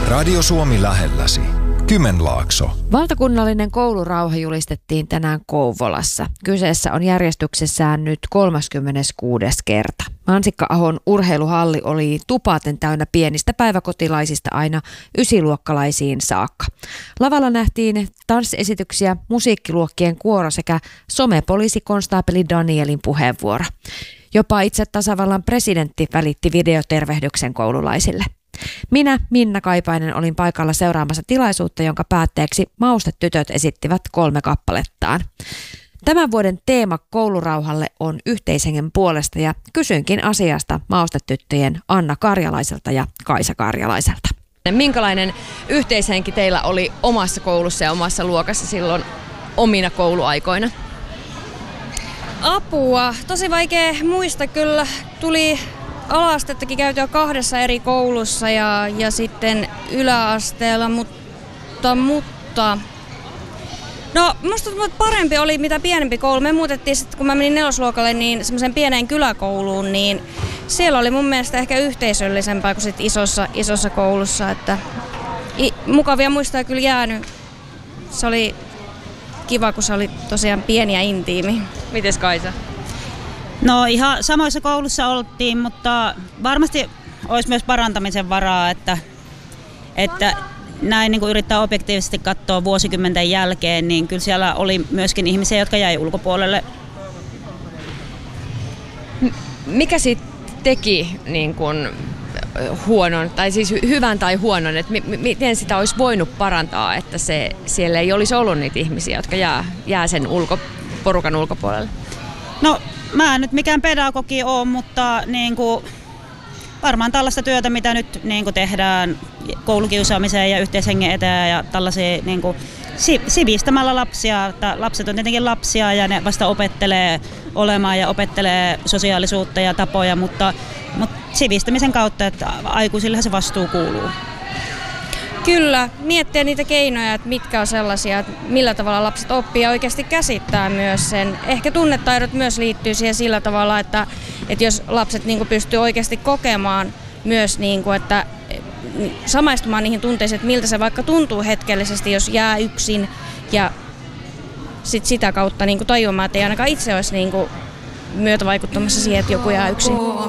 Radio Suomi lähelläsi. Kymenlaakso. Valtakunnallinen koulurauha julistettiin tänään Kouvolassa. Kyseessä on järjestyksessään nyt 36. kerta. Mansikka-ahon urheiluhalli oli tupaten täynnä pienistä päiväkotilaisista aina ysiluokkalaisiin saakka. Lavalla nähtiin tanssiesityksiä, musiikkiluokkien kuoro sekä somepoliisikonstaapeli Danielin puheenvuoro. Jopa itse tasavallan presidentti välitti videotervehdyksen koululaisille. Minä, Minna Kaipainen, olin paikalla seuraamassa tilaisuutta, jonka päätteeksi maustetytöt esittivät 3 kappalettaan. Tämän vuoden teema koulurauhalle on yhteishengen puolesta ja kysyinkin asiasta maustetyttöjen Anna Karjalaiselta ja Kaisa Karjalaiselta. Minkälainen yhteishenki teillä oli omassa koulussa ja omassa luokassa silloin omina kouluaikoina? Apua. Tosi vaikea muistaa kyllä. Tuli ala-astettakin käytyä 2 eri koulussa ja sitten yläasteella, mutta no musta tuntuu, että parempi oli mitä pienempi koulu. Me muutettiin sitten, kun mä menin 4-luokalle, niin semmoiseen pieneen kyläkouluun, niin siellä oli mun mielestä ehkä yhteisöllisempää kuin sit isossa koulussa, että mukavia muistoja kyllä jäänyt. Se oli kiva, kun se oli tosiaan pieni ja intiimi. Mites Kaisa? No ihan samoissa koulussa oltiin, mutta varmasti olisi myös parantamisen varaa, että näin niin kuin yrittää objektiivisesti katsoa vuosikymmenten jälkeen, niin kyllä siellä oli myöskin ihmisiä, jotka jäi ulkopuolelle. Mikä sitten teki niin kuin huonon, tai siis hyvän tai huonon, että miten sitä olisi voinut parantaa, että siellä ei olisi ollut niitä ihmisiä, jotka jää sen porukan ulkopuolelle? No mä en nyt mikään pedagogi ole, mutta niin kuin, varmaan tällaista työtä, mitä nyt niin kuin tehdään koulukiusaamiseen ja yhteishengen eteen ja tällaisia niin kuin, sivistämällä lapsia. Että lapset on tietenkin lapsia ja ne vasta opettelee olemaan ja opettelee sosiaalisuutta ja tapoja, mutta sivistämisen kautta, että aikuisillehan se vastuu kuuluu. Kyllä, miettiä niitä keinoja, että mitkä on sellaisia, että millä tavalla lapset oppii ja oikeasti käsittää myös sen. Ehkä tunnetaidot myös liittyy siihen sillä tavalla, että jos lapset niin kuin pystyy oikeasti kokemaan myös, niin kuin, että samaistumaan niihin tunteisiin, että miltä se vaikka tuntuu hetkellisesti, jos jää yksin ja sitä kautta niin kuin tajuamaan, että ei ainakaan itse olisi niin kuin myötävaikuttamassa siihen, että joku jää yksin.